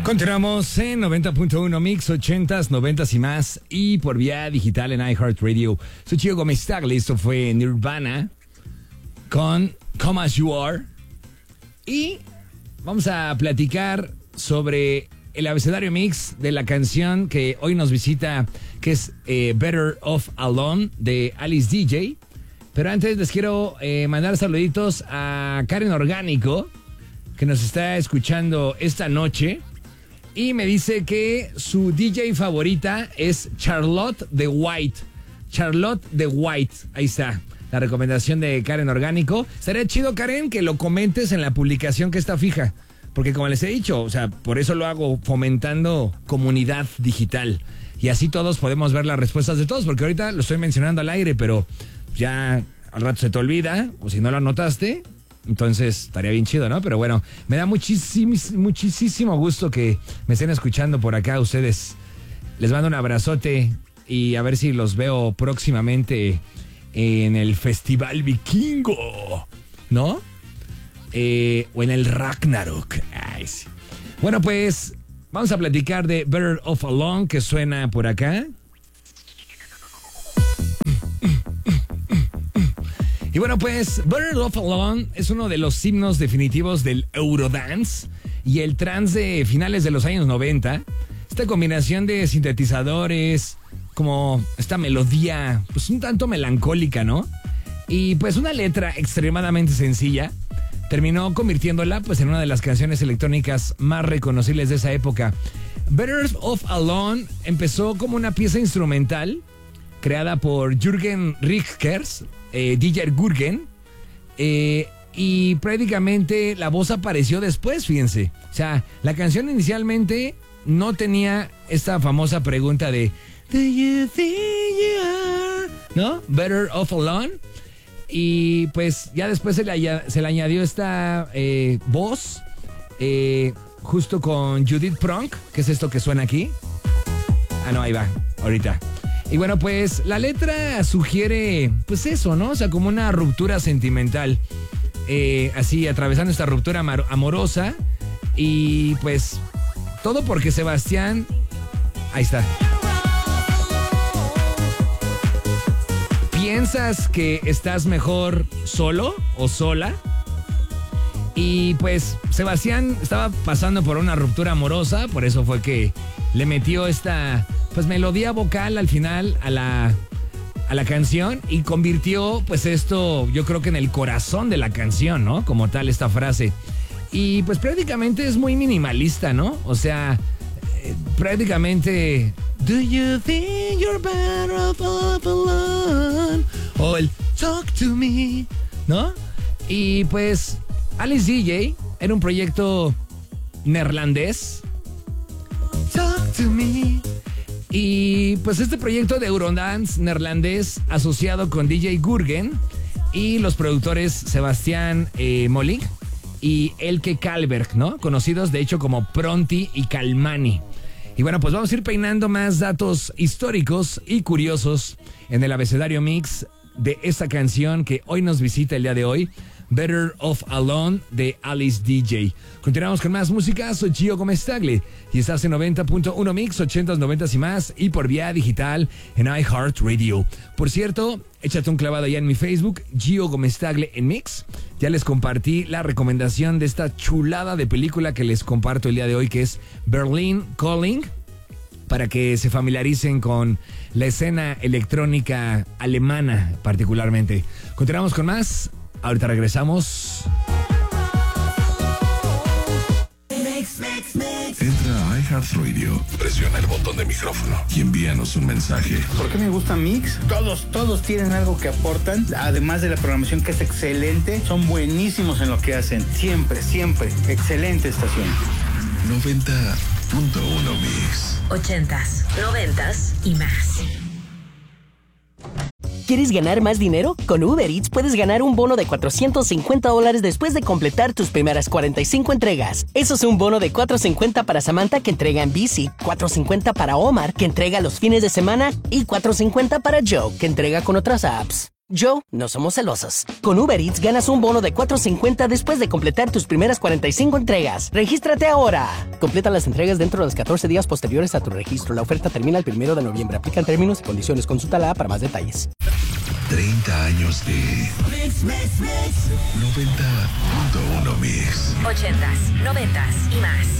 Continuamos en 90.1 Mix, 80s, 90s y más, y por vía digital en iHeartRadio. Soy Gio Gómez Tagle, esto fue Nirvana con Come As You Are. Y vamos a platicar sobre el abecedario mix de la canción que hoy nos visita, que es Better Off Alone de Alice DJ. Pero antes les quiero mandar saluditos a Karen Orgánico, que nos está escuchando esta noche. Y me dice que su DJ favorita es Charlotte de White. Charlotte de White. Ahí está la recomendación de Karen Orgánico. Estaría chido, Karen, que lo comentes en la publicación que está fija. Porque como les he dicho, o sea, por eso lo hago, fomentando comunidad digital. Y así todos podemos ver las respuestas de todos. Porque ahorita lo estoy mencionando al aire, pero ya al rato se te olvida. O si no lo anotaste, entonces estaría bien chido, ¿no? Pero bueno, me da muchísimo gusto que me estén escuchando por acá ustedes. Les mando un abrazote y a ver si los veo próximamente en el Festival Vikingo, ¿no? O en el Ragnarok. Ay, sí. Bueno, pues vamos a platicar de Better Off Alone, que suena por acá. Y bueno, pues Better Off Alone es uno de los himnos definitivos del Eurodance y el trance de finales de los años 90. Esta combinación de sintetizadores, como esta melodía, pues un tanto melancólica, ¿no? Y pues una letra extremadamente sencilla terminó convirtiéndola pues en una de las canciones electrónicas más reconocibles de esa época. Better Off Alone empezó como una pieza instrumental creada por Jürgen Rickers, DJ Gurgen, y prácticamente la voz apareció después, fíjense. O sea, la canción inicialmente no tenía esta famosa pregunta de Do you think you are, ¿no? Better Off Alone. Y pues ya después se le añadió esta voz justo con Judith Pronk, que es esto que suena aquí. Ah, no, ahí va, ahorita. Y bueno, pues la letra sugiere, pues eso, ¿no? O sea, como una ruptura sentimental. Así, atravesando esta ruptura amorosa. Y pues, todo porque Sebastián... Ahí está. ¿Piensas que estás mejor solo o sola? Y pues, Sebastián estaba pasando por una ruptura amorosa. Por eso fue que le metió esta... pues melodía vocal al final a la canción y convirtió pues esto yo creo que en el corazón de la canción, ¿no? Como tal esta frase. Y pues prácticamente es muy minimalista, ¿no? O sea, prácticamente Do you think you're better off alone? O el Talk to me, ¿no? Y pues Alice DJ era un proyecto neerlandés. Talk to me. Y pues este proyecto de Eurodance neerlandés asociado con DJ Gurgen y los productores Sebastián Molling y Elke Kalberg, ¿no? Conocidos de hecho como Pronti y Calmani. Y bueno, pues vamos a ir peinando más datos históricos y curiosos en el abecedario mix de esta canción que hoy nos visita el día de hoy, Better Off Alone de Alice DJ. Continuamos con más música. Soy Gio Gómez Tagle y estás en 90.1 Mix, 80s, 90s y más, y por vía digital en iHeartRadio. Por cierto, échate un clavado allá en mi Facebook, Gio Gómez Tagle en Mix. Ya les compartí la recomendación de esta chulada de película que les comparto el día de hoy, que es Berlin Calling, para que se familiaricen con la escena electrónica alemana particularmente. Continuamos con más. Ahorita regresamos. Entra a iHeartRadio, presiona el botón de micrófono y envíanos un mensaje. ¿Por qué me gusta Mix? Todos tienen algo que aportan, además de la programación que es excelente, son buenísimos en lo que hacen, siempre, excelente estación. 90.1 Mix. 80s, 90s y más. ¿Quieres ganar más dinero? Con Uber Eats puedes ganar un bono de $450 después de completar tus primeras 45 entregas. Eso es un bono de $450 para Samantha, que entrega en bici, $450 para Omar, que entrega los fines de semana, y $450 para Joe, que entrega con otras apps. Yo no somos celosos. Con Uber Eats ganas un bono de $4.50 después de completar tus primeras 45 entregas. ¡Regístrate ahora! Completa las entregas dentro de los 14 días posteriores a tu registro. La oferta termina el 1 de noviembre. Aplican términos y condiciones. Consulta la app para más detalles. 30 años de Mix. 90.1 Mix. 80s, 90s y más.